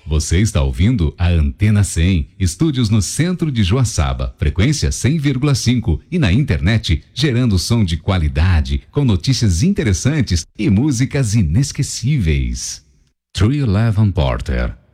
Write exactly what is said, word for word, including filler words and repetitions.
Você está ouvindo a Antena cem, estúdios no centro de Joaçaba, frequência cem vírgula cinco e na internet, gerando som de qualidade, com notícias interessantes e músicas inesquecíveis. Tree Eleven Porter,